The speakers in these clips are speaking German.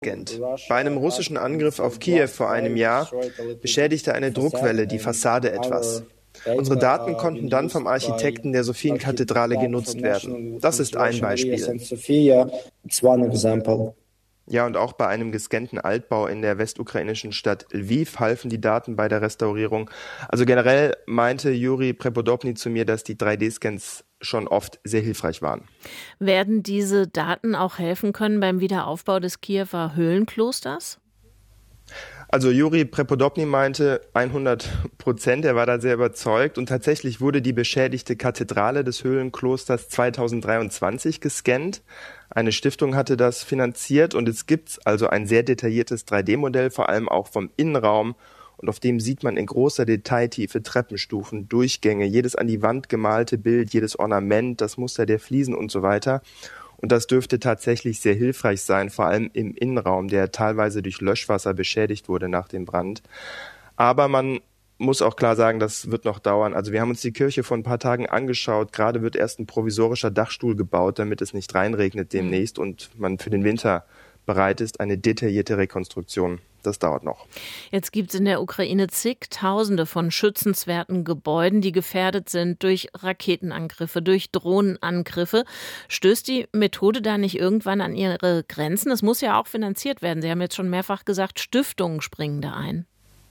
Bei einem russischen Angriff auf Kiew vor einem Jahr beschädigte eine Druckwelle die Fassade etwas. Unsere Daten konnten dann vom Architekten der Sophienkathedrale genutzt werden. Das ist ein Beispiel. Ja, und auch bei einem gescannten Altbau in der westukrainischen Stadt Lviv halfen die Daten bei der Restaurierung. Also generell meinte Juri Prepodobny zu mir, dass die 3D-Scans schon oft sehr hilfreich waren. Werden diese Daten auch helfen können beim Wiederaufbau des Kiewer Höhlenklosters? Also Juri Prepodobny meinte 100%, er war da sehr überzeugt und tatsächlich wurde die beschädigte Kathedrale des Höhlenklosters 2023 gescannt. Eine Stiftung hatte das finanziert und es gibt also ein sehr detailliertes 3D-Modell, vor allem auch vom Innenraum. Und auf dem sieht man in großer Detailtiefe Treppenstufen, Durchgänge, jedes an die Wand gemalte Bild, jedes Ornament, das Muster der Fliesen und so weiter. Und das dürfte tatsächlich sehr hilfreich sein, vor allem im Innenraum, der teilweise durch Löschwasser beschädigt wurde nach dem Brand. Aber man muss auch klar sagen, das wird noch dauern. Also wir haben uns die Kirche vor ein paar Tagen angeschaut. Gerade wird erst ein provisorischer Dachstuhl gebaut, damit es nicht reinregnet demnächst und man für den Winter bereit ist, eine detaillierte Rekonstruktion. Das dauert noch. Jetzt gibt es in der Ukraine zigtausende von schützenswerten Gebäuden, die gefährdet sind durch Raketenangriffe, durch Drohnenangriffe. Stößt die Methode da nicht irgendwann an ihre Grenzen? Es muss ja auch finanziert werden. Sie haben jetzt schon mehrfach gesagt, Stiftungen springen da ein.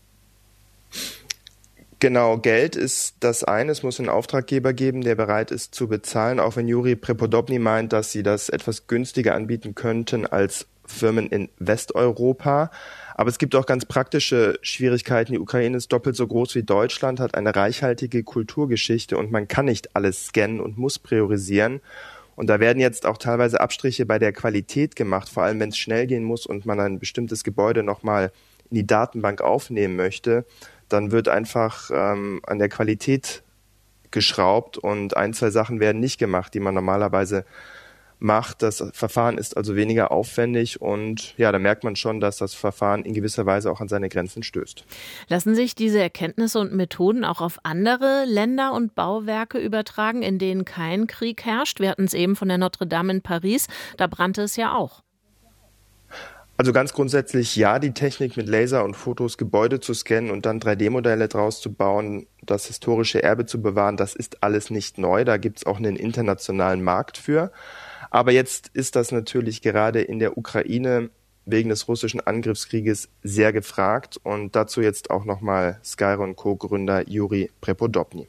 Genau, Geld ist das eine. Es muss einen Auftraggeber geben, der bereit ist zu bezahlen. Auch wenn Juri Prepodobny meint, dass sie das etwas günstiger anbieten könnten als Firmen in Westeuropa. Aber es gibt auch ganz praktische Schwierigkeiten. Die Ukraine ist doppelt so groß wie Deutschland, hat eine reichhaltige Kulturgeschichte und man kann nicht alles scannen und muss priorisieren. Und da werden jetzt auch teilweise Abstriche bei der Qualität gemacht, vor allem wenn es schnell gehen muss und man ein bestimmtes Gebäude nochmal in die Datenbank aufnehmen möchte. Dann wird einfach an der Qualität geschraubt und ein, zwei Sachen werden nicht gemacht, die man normalerweise macht. Das Verfahren ist also weniger aufwendig und ja, da merkt man schon, dass das Verfahren in gewisser Weise auch an seine Grenzen stößt. Lassen sich diese Erkenntnisse und Methoden auch auf andere Länder und Bauwerke übertragen, in denen kein Krieg herrscht? Wir hatten es eben von der Notre Dame in Paris, da brannte es ja auch. Also ganz grundsätzlich ja, die Technik mit Laser und Fotos Gebäude zu scannen und dann 3D-Modelle draus zu bauen, das historische Erbe zu bewahren, das ist alles nicht neu. Da gibt es auch einen internationalen Markt für. Aber jetzt ist das natürlich gerade in der Ukraine wegen des russischen Angriffskrieges sehr gefragt. Und dazu jetzt auch nochmal Skyron Co-Gründer Juri Prepodobny.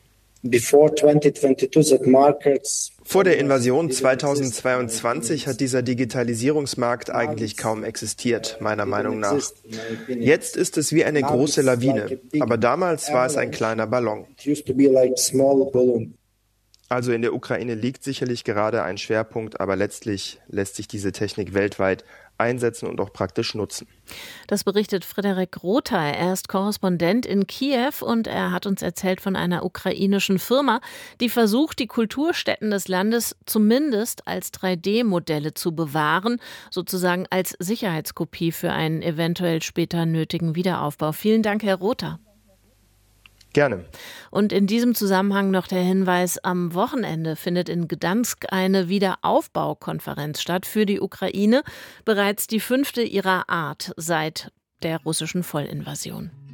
Vor der Invasion 2022 hat dieser Digitalisierungsmarkt eigentlich kaum existiert, meiner Meinung nach. Jetzt ist es wie eine große Lawine, aber damals war es ein kleiner Ballon. Also in der Ukraine liegt sicherlich gerade ein Schwerpunkt, aber letztlich lässt sich diese Technik weltweit einsetzen und auch praktisch nutzen. Das berichtet Frederik Rother. Er ist Korrespondent in Kiew und er hat uns erzählt von einer ukrainischen Firma, die versucht, die Kulturstätten des Landes zumindest als 3D-Modelle zu bewahren, sozusagen als Sicherheitskopie für einen eventuell später nötigen Wiederaufbau. Vielen Dank, Herr Rother. Gerne. Und in diesem Zusammenhang noch der Hinweis, am Wochenende findet in Gdansk eine Wiederaufbaukonferenz statt für die Ukraine, bereits die 5. ihrer Art seit der russischen Vollinvasion.